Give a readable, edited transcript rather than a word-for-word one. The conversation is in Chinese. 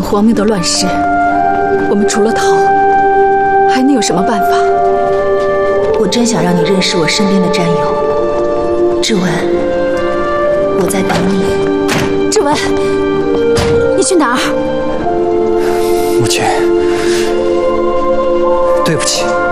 皇命的乱世，我们除了逃，还能有什么办法？ 我真想让你认识我身边的战友，志文，我在等你。 志文，你去哪儿？ 母亲，对不起。